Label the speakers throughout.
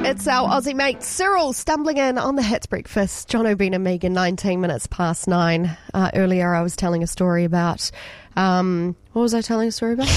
Speaker 1: It's our Aussie mate Cyril stumbling in on the Hits Breakfast. John O'Brien and Megan, 19 minutes past 9. Earlier I was telling a story about... what was I telling a story about?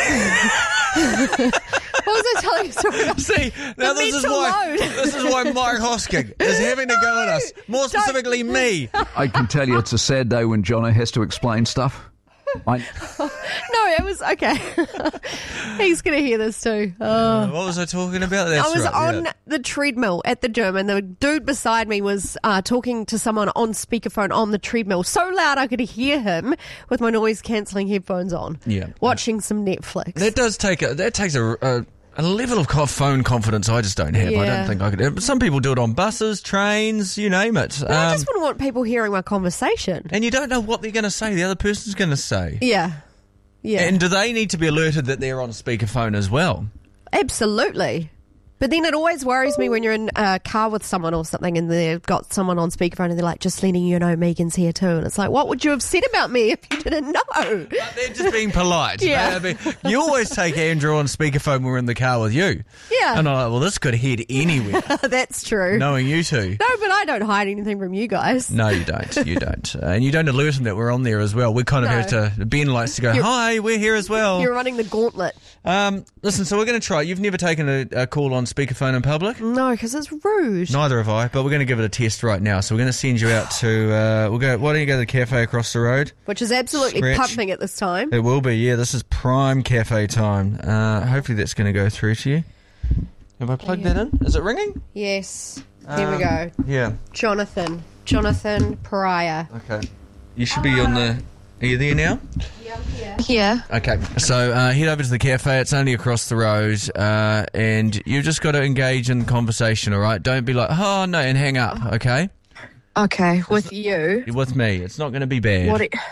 Speaker 1: What was I telling a story about?
Speaker 2: See, now this is why Mike Hosking is having to go at us. More specifically, me.
Speaker 3: I can tell you it's a sad day when Jono has to explain stuff.
Speaker 1: No, it was okay. He's going to hear this too.
Speaker 2: What was I talking about?
Speaker 1: I was on the treadmill at the gym, and the dude beside me was talking to someone on speakerphone on the treadmill so loud I could hear him with my noise-cancelling headphones on.
Speaker 2: Yeah,
Speaker 1: watching some Netflix.
Speaker 2: That takes a level of phone confidence I just don't have.
Speaker 1: Yeah.
Speaker 2: I don't think I could. Some people do it on buses, trains, you name it.
Speaker 1: No, I just wouldn't want people hearing my conversation.
Speaker 2: And you don't know what they're going to say, the other person's going to say.
Speaker 1: Yeah.
Speaker 2: And do they need to be alerted that they're on speakerphone as well?
Speaker 1: Absolutely. But then it always worries me when you're in a car with someone or something and they've got someone on speakerphone and they're like, just letting you know Megan's here too. And it's like, what would you have said about me if you didn't know?
Speaker 2: But they're just being polite.
Speaker 1: Yeah.
Speaker 2: You always take Andrew on speakerphone when we're in the car with you.
Speaker 1: Yeah.
Speaker 2: And I'm like, well, this could head anywhere.
Speaker 1: That's true.
Speaker 2: Knowing you two.
Speaker 1: No, but I don't hide anything from you guys.
Speaker 2: No, you don't. You don't. And you don't alert them that we're on there as well. We kind of have to... Ben likes to go, hi, we're here as well.
Speaker 1: You're running the gauntlet.
Speaker 2: Listen, so we're going to try. You've never taken a call on speakerphone in public?
Speaker 1: No, because it's rude.
Speaker 2: Neither have I, but we're going to give it a test right now. So we're going to send you out to... why don't you go to the cafe across the road?
Speaker 1: Which is absolutely pumping at this time.
Speaker 2: It will be, yeah. This is prime cafe time. Hopefully that's going to go through to you. Have I plugged that in? Is it ringing?
Speaker 1: Yes. Here we go.
Speaker 2: Yeah.
Speaker 1: Jonathan Pariah.
Speaker 2: Okay. You should be on the... Are you there now?
Speaker 1: Yeah, I'm here.
Speaker 2: Okay. So head over to the cafe. It's only across the road. And you've just got to engage in conversation, all right? Don't be like, oh, no, and hang up, okay?
Speaker 4: Okay, with you.
Speaker 2: With me. It's not going to be bad.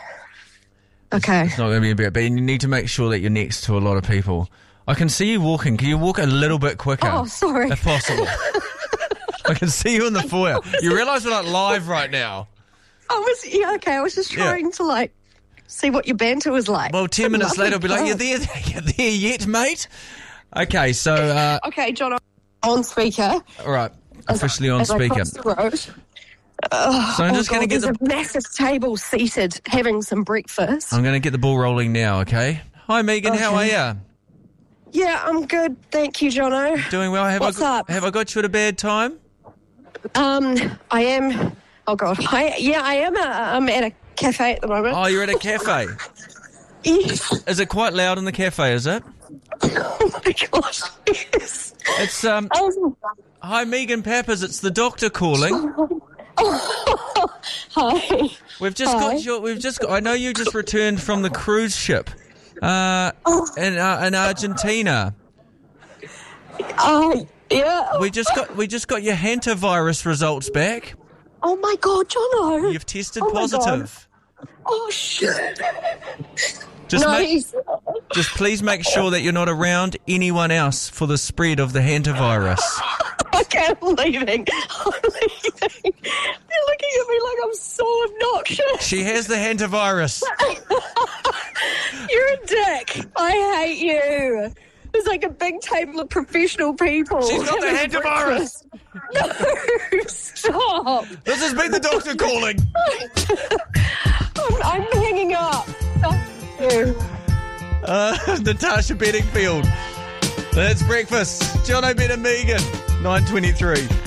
Speaker 4: Okay.
Speaker 2: It's not going to be bad. But you need to make sure that you're next to a lot of people. I can see you walking. Can you walk a little bit quicker?
Speaker 4: Oh, sorry.
Speaker 2: If possible. I can see you in the foyer. You realise we're not live right now?
Speaker 4: I was just trying to, see what your banter was like.
Speaker 2: Well, 10 minutes later, I'll be like, you're there yet, mate? Okay, so...
Speaker 4: okay, John, I'm on speaker.
Speaker 2: All right, officially on speaker.
Speaker 4: Across the road.
Speaker 2: So I'm just going to get
Speaker 4: there's a massive table seated having some breakfast.
Speaker 2: I'm going to get the ball rolling now, okay? Hi, Megan, how are you?
Speaker 4: Yeah, I'm good. Thank you, Jono.
Speaker 2: Doing well.
Speaker 4: What's up?
Speaker 2: Have I got you at a bad time?
Speaker 4: I am... Oh, God. I am. I'm at a cafe at the moment.
Speaker 2: Oh, you're at a cafe?
Speaker 4: Yes.
Speaker 2: Is it quite loud in the cafe, is it?
Speaker 4: Oh, my gosh, yes.
Speaker 2: It's, Hi, Megan Pappas. It's the doctor calling.
Speaker 4: Hi.
Speaker 2: We've just got I know you just returned from the cruise ship in Argentina.
Speaker 4: Yeah.
Speaker 2: We just got your hantavirus results back.
Speaker 4: Oh my God, Jono.
Speaker 2: You've tested positive.
Speaker 4: Oh shit.
Speaker 2: Just please make sure that you're not around anyone else for the spread of the hantavirus.
Speaker 4: Okay, I'm leaving. You're looking at me like I'm so obnoxious.
Speaker 2: She has the hantavirus.
Speaker 4: You're a dick. I hate you. There's like a big table of professional people.
Speaker 2: She's got the hantavirus.
Speaker 4: No, stop.
Speaker 2: This has been the doctor calling.
Speaker 4: I'm hanging up. Thank you.
Speaker 2: Natasha Bedingfield. That's breakfast. John O'Brien and Megan. 9:23.